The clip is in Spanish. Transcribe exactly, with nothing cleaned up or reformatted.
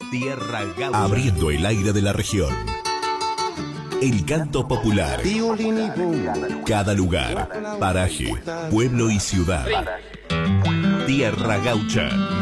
Tierra Gaucha. Abriendo el aire de la región. El canto popular. Cada lugar, paraje, pueblo y ciudad. Tierra Gaucha.